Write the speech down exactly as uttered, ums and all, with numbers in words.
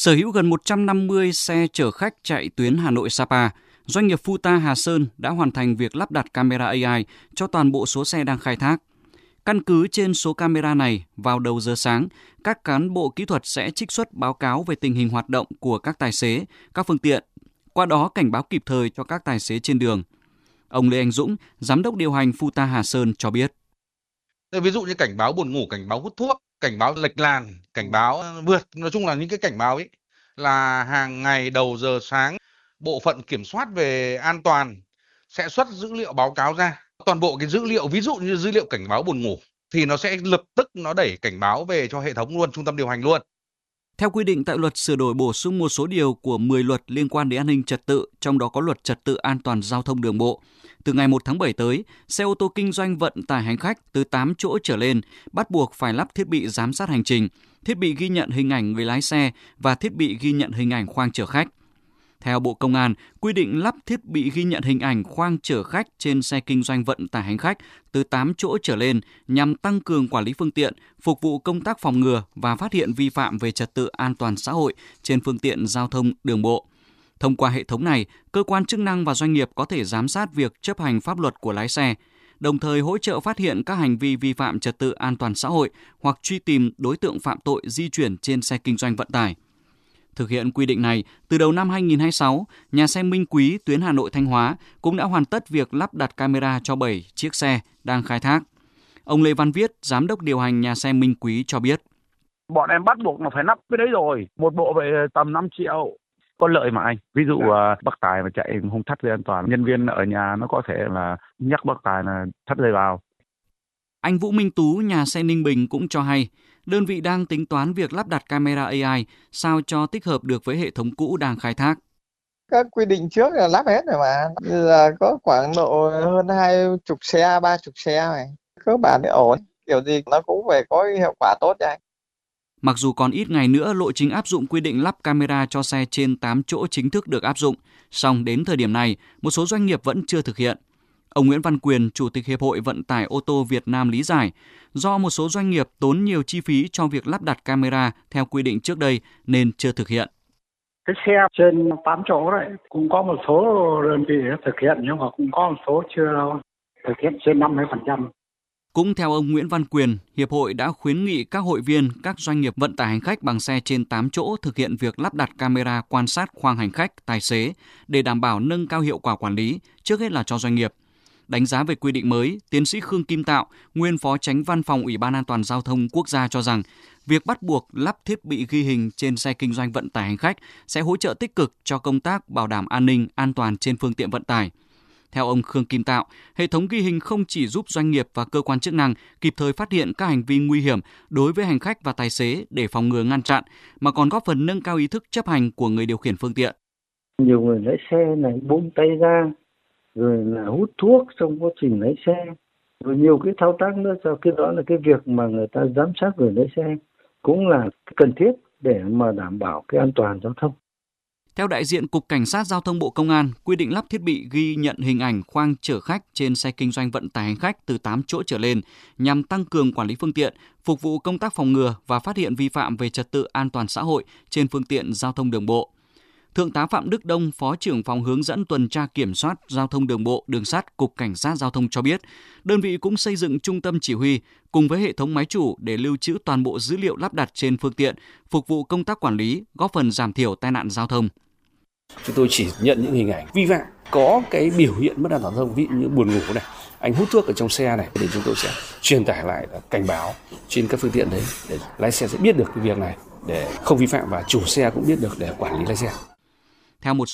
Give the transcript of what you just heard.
Sở hữu gần một trăm năm mươi xe chở khách chạy tuyến Hà Nội-Sapa, doanh nghiệp Futa Hà Sơn đã hoàn thành việc lắp đặt camera a i cho toàn bộ số xe đang khai thác. Căn cứ trên số camera này, vào đầu giờ sáng, các cán bộ kỹ thuật sẽ trích xuất báo cáo về tình hình hoạt động của các tài xế, các phương tiện, qua đó cảnh báo kịp thời cho các tài xế trên đường. Ông Lê Anh Dũng, giám đốc điều hành Futa Hà Sơn cho biết. Ví dụ như cảnh báo buồn ngủ, cảnh báo hút thuốc, cảnh báo lệch làn, cảnh báo vượt, nói chung là những cái cảnh báo ấy là hàng ngày đầu giờ sáng, bộ phận kiểm soát về an toàn sẽ xuất dữ liệu báo cáo ra. Toàn bộ cái dữ liệu, ví dụ như dữ liệu cảnh báo buồn ngủ thì nó sẽ lập tức nó đẩy cảnh báo về cho hệ thống luôn, trung tâm điều hành luôn. Theo quy định tại luật sửa đổi bổ sung một số điều của mười luật liên quan đến an ninh trật tự, trong đó có luật trật tự an toàn giao thông đường bộ. Từ ngày một tháng bảy tới, xe ô tô kinh doanh vận tải hành khách từ tám chỗ trở lên bắt buộc phải lắp thiết bị giám sát hành trình, thiết bị ghi nhận hình ảnh người lái xe và thiết bị ghi nhận hình ảnh khoang chở khách. Theo Bộ Công an, quy định lắp thiết bị ghi nhận hình ảnh khoang chở khách trên xe kinh doanh vận tải hành khách từ tám chỗ trở lên nhằm tăng cường quản lý phương tiện, phục vụ công tác phòng ngừa và phát hiện vi phạm về trật tự an toàn xã hội trên phương tiện giao thông đường bộ. Thông qua hệ thống này, cơ quan chức năng và doanh nghiệp có thể giám sát việc chấp hành pháp luật của lái xe, đồng thời hỗ trợ phát hiện các hành vi vi phạm trật tự an toàn xã hội hoặc truy tìm đối tượng phạm tội di chuyển trên xe kinh doanh vận tải. Thực hiện quy định này, từ đầu năm hai nghìn không trăm hai mươi sáu, nhà xe Minh Quý tuyến Hà Nội Thanh Hóa cũng đã hoàn tất việc lắp đặt camera cho bảy chiếc xe đang khai thác. Ông Lê Văn Viết, giám đốc điều hành nhà xe Minh Quý cho biết. Bọn em bắt buộc là phải lắp cái đấy rồi, một bộ về tầm năm triệu. Có lợi mà anh. Ví dụ uh, bác tài mà chạy không thắt dây an toàn, nhân viên ở nhà nó có thể là nhắc bác tài là thắt dây vào. Anh Vũ Minh Tú, nhà xe Ninh Bình cũng cho hay, đơn vị đang tính toán việc lắp đặt camera a i sao cho tích hợp được với hệ thống cũ đang khai thác. Các quy định trước là lắp hết rồi mà, là có khoảng độ hơn hai chục xe, ba chục xe này, cơ bản thì ổn, kiểu gì nó cũng phải có hiệu quả tốt cho anh. Mặc dù còn ít ngày nữa lộ trình áp dụng quy định lắp camera cho xe trên tám chỗ chính thức được áp dụng, song đến thời điểm này, một số doanh nghiệp vẫn chưa thực hiện. Ông Nguyễn Văn Quyền, Chủ tịch Hiệp hội Vận tải ô tô Việt Nam lý giải, do một số doanh nghiệp tốn nhiều chi phí cho việc lắp đặt camera theo quy định trước đây nên chưa thực hiện. Cái xe trên tám chỗ đấy cũng có một số đơn vị thực hiện nhưng mà cũng có một số chưa đâu, thực hiện trên năm mươi phần trăm. Cũng theo ông Nguyễn Văn Quyền, Hiệp hội đã khuyến nghị các hội viên, các doanh nghiệp vận tải hành khách bằng xe trên tám chỗ thực hiện việc lắp đặt camera quan sát khoang hành khách, tài xế để đảm bảo nâng cao hiệu quả quản lý, trước hết là cho doanh nghiệp. Đánh giá về quy định mới, tiến sĩ Khương Kim Tạo, nguyên Phó Chánh Văn phòng Ủy ban An toàn Giao thông Quốc gia cho rằng, việc bắt buộc lắp thiết bị ghi hình trên xe kinh doanh vận tải hành khách sẽ hỗ trợ tích cực cho công tác bảo đảm an ninh, an toàn trên phương tiện vận tải. Theo ông Khương Kim Tạo, hệ thống ghi hình không chỉ giúp doanh nghiệp và cơ quan chức năng kịp thời phát hiện các hành vi nguy hiểm đối với hành khách và tài xế để phòng ngừa ngăn chặn, mà còn góp phần nâng cao ý thức chấp hành của người điều khiển phương tiện. Nhiều người lái xe này buông tay ra, rồi là hút thuốc trong quá trình lái xe, rồi nhiều cái thao tác nữa, cho cái đó là cái việc mà người ta giám sát người lái xe cũng là cần thiết để mà đảm bảo cái an toàn giao thông. Theo đại diện Cục Cảnh sát Giao thông Bộ Công an, quy định lắp thiết bị ghi nhận hình ảnh khoang chở khách trên xe kinh doanh vận tải hành khách từ tám chỗ trở lên nhằm tăng cường quản lý phương tiện, phục vụ công tác phòng ngừa và phát hiện vi phạm về trật tự an toàn xã hội trên phương tiện giao thông đường bộ. Thượng tá Phạm Đức Đông, Phó trưởng phòng hướng dẫn tuần tra kiểm soát giao thông đường bộ, đường sắt, Cục Cảnh sát Giao thông cho biết, đơn vị cũng xây dựng trung tâm chỉ huy cùng với hệ thống máy chủ để lưu trữ toàn bộ dữ liệu lắp đặt trên phương tiện, phục vụ công tác quản lý, góp phần giảm thiểu tai nạn giao thông. Chúng tôi chỉ nhận những hình ảnh vi phạm có cái biểu hiện mất an toàn giao thông, ví dụ như buồn ngủ này, anh hút thuốc ở trong xe này, thì chúng tôi sẽ truyền tải lại cảnh báo trên các phương tiện đấy để lái xe sẽ biết được cái việc này để không vi phạm và chủ xe cũng biết được để quản lý lái xe. Theo một